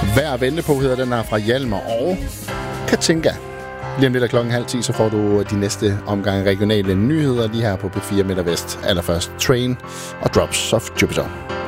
Værd at vente på hedder den her fra Hjalmar og Katinka. Lige om lidt af 9:30, så får du de næste omgange regionale nyheder lige her på P4 Midt og Vest. Allerførst Train og Drops of Jupiter.